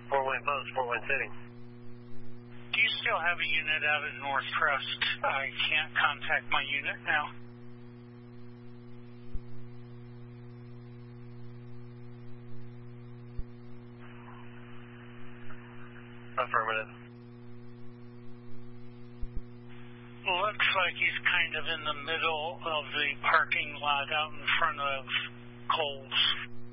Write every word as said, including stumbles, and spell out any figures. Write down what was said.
Fort Wayne Post, Fort Wayne City. Do you still have a unit out at North Trust? I can't contact my unit now. Affirmative. Looks like he's kind of in the middle of the parking lot out in front of Kohl's.